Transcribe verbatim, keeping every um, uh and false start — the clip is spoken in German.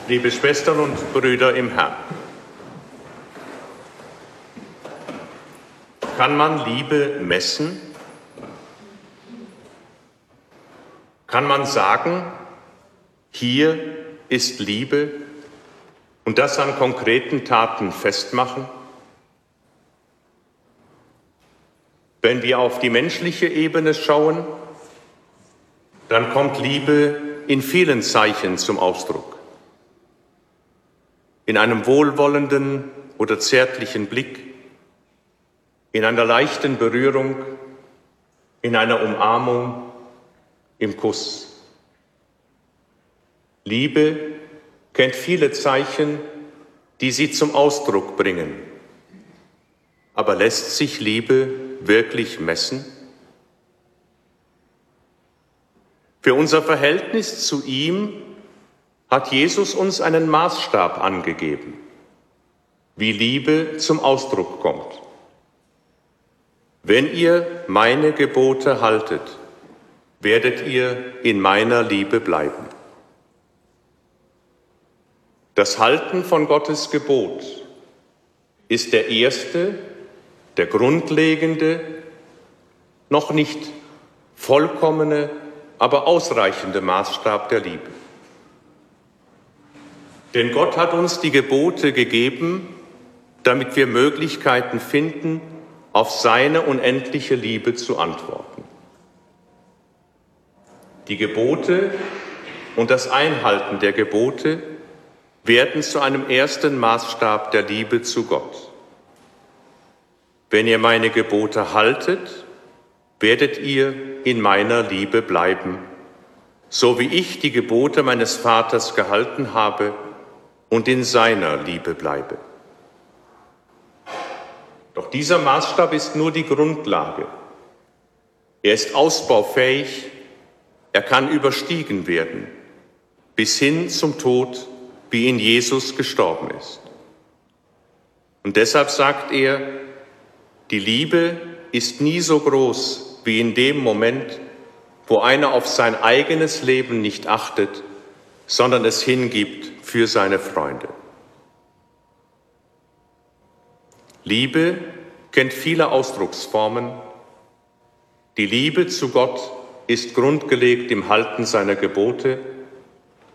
Liebe Schwestern und Brüder im Herrn, kann man Liebe messen? Kann man sagen, hier ist Liebe und das an konkreten Taten festmachen? Wenn wir auf die menschliche Ebene schauen, dann kommt Liebe in vielen Zeichen zum Ausdruck. In einem wohlwollenden oder zärtlichen Blick, in einer leichten Berührung, in einer Umarmung, im Kuss. Liebe kennt viele Zeichen, die sie zum Ausdruck bringen. Aber lässt sich Liebe wirklich messen? Für unser Verhältnis zu ihm hat Jesus uns einen Maßstab angegeben, wie Liebe zum Ausdruck kommt. Wenn ihr meine Gebote haltet, werdet ihr in meiner Liebe bleiben. Das Halten von Gottes Gebot ist der erste, der grundlegende, noch nicht vollkommene, aber ausreichende Maßstab der Liebe. Denn Gott hat uns die Gebote gegeben, damit wir Möglichkeiten finden, auf seine unendliche Liebe zu antworten. Die Gebote und das Einhalten der Gebote werden zu einem ersten Maßstab der Liebe zu Gott. Wenn ihr meine Gebote haltet, werdet ihr in meiner Liebe bleiben, so wie ich die Gebote meines Vaters gehalten habe und in seiner Liebe bleibe. Doch dieser Maßstab ist nur die Grundlage. Er ist ausbaufähig, er kann überstiegen werden, bis hin zum Tod, wie in Jesus gestorben ist. Und deshalb sagt er, die Liebe ist nie so groß wie in dem Moment, wo einer auf sein eigenes Leben nicht achtet, sondern es hingibt für seine Freunde. Liebe kennt viele Ausdrucksformen. Die Liebe zu Gott ist grundgelegt im Halten seiner Gebote